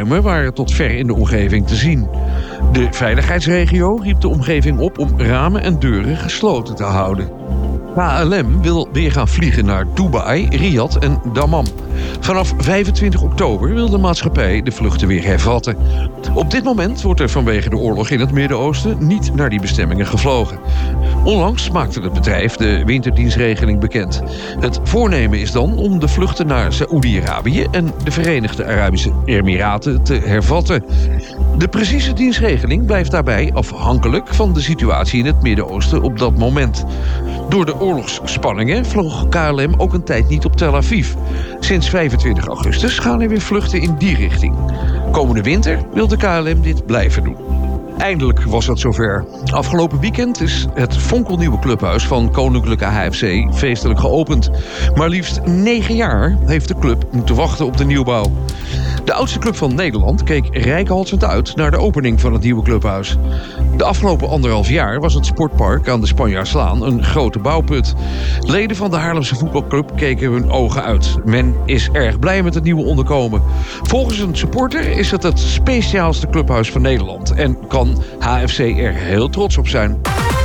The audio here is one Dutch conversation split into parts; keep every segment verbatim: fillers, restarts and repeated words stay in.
pluimen waren tot ver in de omgeving te zien. De veiligheidsregio riep de omgeving op om ramen en deuren gesloten te houden. K L M wil weer gaan vliegen naar Dubai, Riyadh en Dammam. Vanaf vijfentwintig oktober wil de maatschappij de vluchten weer hervatten. Op dit moment wordt er vanwege de oorlog in het Midden-Oosten niet naar die bestemmingen gevlogen. Onlangs maakte het bedrijf de winterdienstregeling bekend. Het voornemen is dan om de vluchten naar Saoedi-Arabië en de Verenigde Arabische Emiraten te hervatten. De precieze dienstregeling blijft daarbij afhankelijk van de situatie in het Midden-Oosten op dat moment. Door de oorlogsspanningen vloog K L M ook een tijd niet op Tel Aviv. Sinds vijfentwintig augustus gaan er weer vluchten in die richting. Komende winter wil de K L M dit blijven doen. Eindelijk was het zover. Afgelopen weekend is het fonkelnieuwe clubhuis van Koninklijke H F C feestelijk geopend. Maar liefst negen jaar heeft de club moeten wachten op de nieuwbouw. De oudste club van Nederland keek reikhalzend uit naar de opening van het nieuwe clubhuis. De afgelopen anderhalf jaar was het sportpark aan de Spanjaardslaan een grote bouwput. Leden van de Haarlemse voetbalclub keken hun ogen uit. Men is erg blij met het nieuwe onderkomen. Volgens een supporter is het het speciaalste clubhuis van Nederland en kan H F C er heel trots op zijn.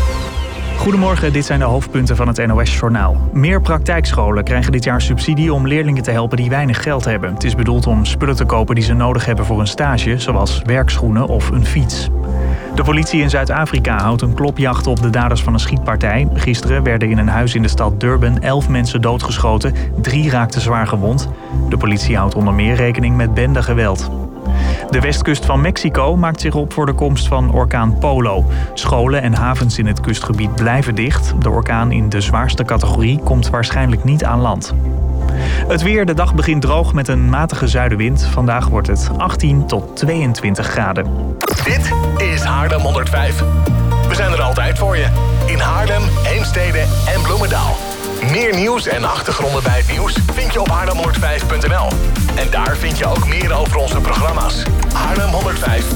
Goedemorgen, dit zijn de hoofdpunten van het N O S-journaal. Meer praktijkscholen krijgen dit jaar subsidie om leerlingen te helpen die weinig geld hebben. Het is bedoeld om spullen te kopen die ze nodig hebben voor een stage, zoals werkschoenen of een fiets. De politie in Zuid-Afrika houdt een klopjacht op de daders van een schietpartij. Gisteren werden in een huis in de stad Durban elf mensen doodgeschoten. Drie raakten zwaar gewond. De politie houdt onder meer rekening met bendegeweld. De westkust van Mexico maakt zich op voor de komst van orkaan Polo. Scholen en havens in het kustgebied blijven dicht. De orkaan in de zwaarste categorie komt waarschijnlijk niet aan land. Het weer, de dag begint droog met een matige zuidenwind. Vandaag wordt het achttien tot tweeëntwintig graden. Dit is Haarlem honderdvijf. We zijn er altijd voor je. In Haarlem, Heemstede en Bloemendaal. Meer nieuws en achtergronden bij het nieuws vind je op haarlem honderdvijf punt n l. En daar vind je ook meer over onze programma's. Haarlem honderdvijf